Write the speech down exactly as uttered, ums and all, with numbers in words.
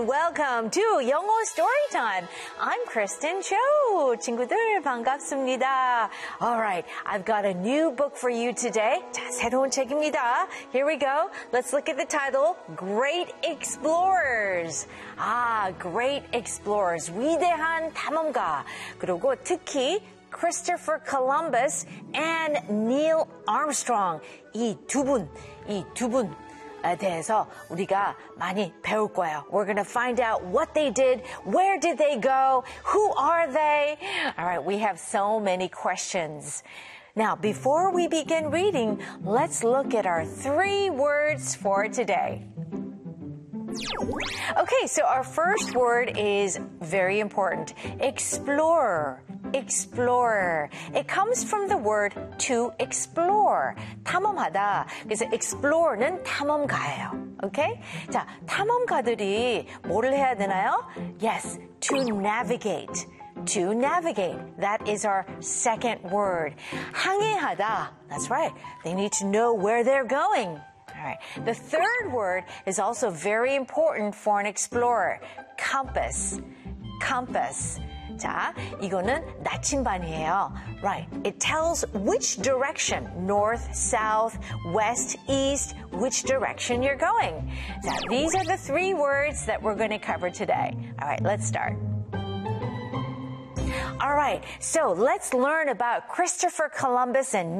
and welcome to 영어 Storytime. I'm Kristen Cho. 친구들 반갑습니다. Alright, I've got a new book for you today. 자, 새로운 책입니다. Here we go. Let's look at the title, Great Explorers. 아, Great Explorers. 위대한 탐험가. 그리고 특히 Christopher Columbus and Neil Armstrong. 이 두 분, 이 두 분. 대해서 우리가 많이 배울 거예요. We're going to find out what they did, where did they go, who are they? All right, we have so many questions. Now, before we begin reading, let's look at our three words for today. Okay, so our first word is very important. Explorer. Explorer. It comes from the word to explore. 탐험하다. 그래서 explorer는 탐험가예요. Okay? 자, 탐험가들이 뭐를 해야 되나요? Yes, to navigate. To navigate. That is our second word. 항해하다. That's right. They need to know where they're going. All right. The third word is also very important for an explorer. Compass. Compass. 자, 이거는 나침반이에요. Right. It tells which direction, north, south, west, east, which direction you're going. 자, these are the three words that we're going to cover today. All right, let's start. All right, so let's learn about Christopher Columbus and